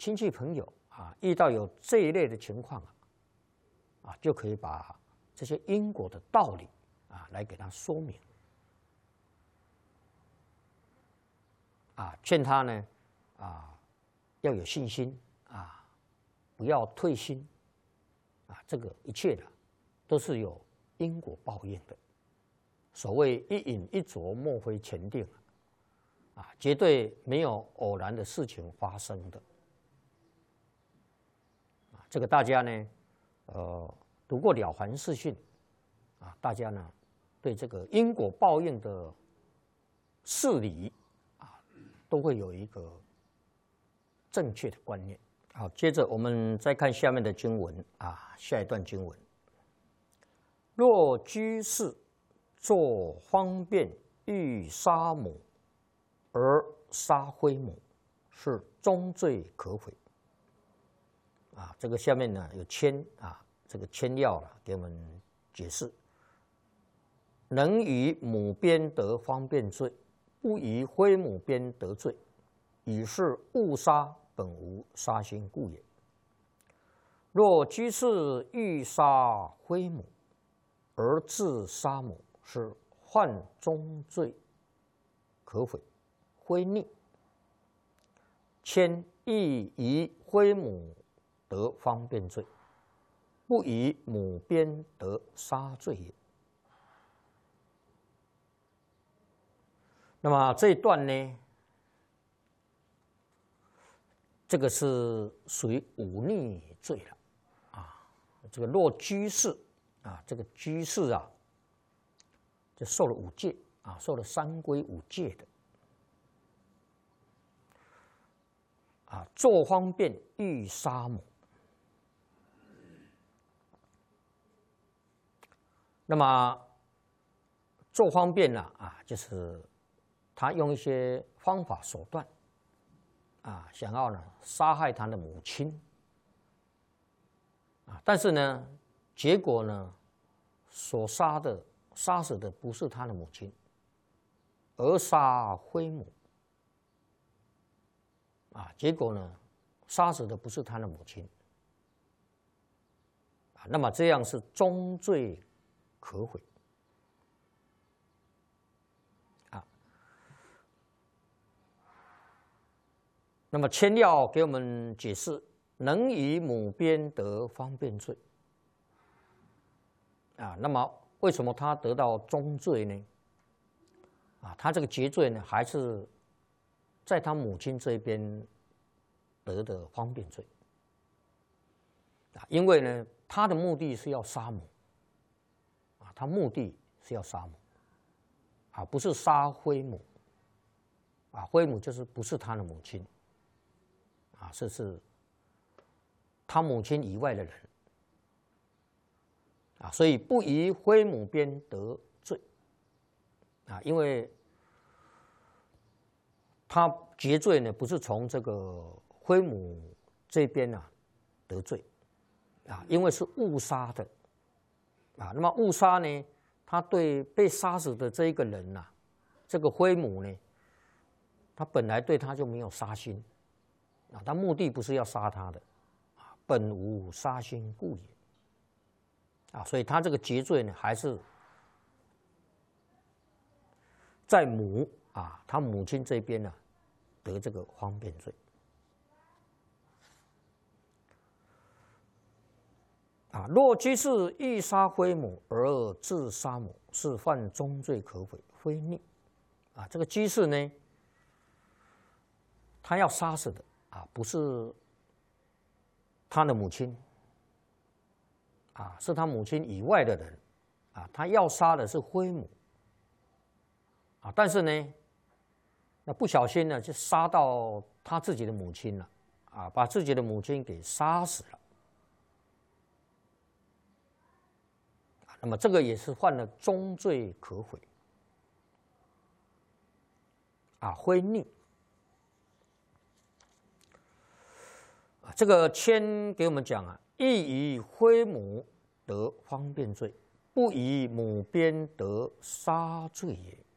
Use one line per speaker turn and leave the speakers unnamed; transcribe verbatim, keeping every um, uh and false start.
亲戚朋友啊遇到有这一类的情况啊，啊就可以把这些因果的道理啊来给他说明，啊劝他呢啊要有信心啊，不要退心啊，这个一切的都是有因果报应的。所谓一饮一啄，莫非前定啊，绝对没有偶然的事情发生的。啊，这个大家呢，呃，读过《了凡四训》啊，大家呢对这个因果报应的事理啊，都会有一个正确的观念。好，接着我们再看下面的经文啊，下一段经文：若居士作方便欲杀母，而杀非母，是终罪可悔。啊，这个下面呢有签啊，这个签要了给我们解释：能以母鞭得方便罪，不以非母鞭得罪，以是误杀，本无杀心故也。若居士欲杀非母，而自杀母，是犯终罪可悔，非逆。谦亦以非母得方便罪，不以母鞭得杀罪也。那么这一段呢，这个是属于忤逆罪了啊。这个若居士啊，这个居士啊，就受了五戒啊，受了三规五戒的啊，作方便欲杀母。那么做方便呢啊，就是他用一些方法手段啊，想要呢杀害他的母亲啊，但是呢，结果呢，所杀的杀死的不是他的母亲，而杀非母啊，结果呢，杀死的不是他的母亲啊，那么这样是终罪可悔啊。那么签要给我们解释：能以母鞭得方便罪啊。那么为什么他得到终罪呢？啊，他这个结罪呢，还是在他母亲这边得的方便罪啊，因为呢，他的目的是要杀母啊，他目的是要杀母啊，不是杀非母啊，非母就是不是他的母亲啊，这是他母亲以外的人啊，所以不以非母鞭得罪啊，因为他结罪呢，不是从这个非母这边啊得罪啊，因为是误杀的啊。那么误杀呢，他对被杀死的这一个人呐、啊，这个非母呢，他本来对他就没有杀心啊，他目的不是要杀他的啊，本无杀心故也啊，所以他这个结罪呢，还是在母啊，他母亲这边呢、啊。得这个方便罪啊！若居士欲杀非母而自杀母，是犯终罪可悔，非逆啊！这个居士呢，他要杀死的啊，不是他的母亲啊，是他母亲以外的人啊，他要杀的是非母啊，但是呢。那不小心呢，就杀到他自己的母亲了，啊，把自己的母亲给杀死了。那么这个也是犯了终罪可悔，啊，非逆。啊，这个签给我们讲啊，亦以非母得方便罪，不以母鞭得杀罪也。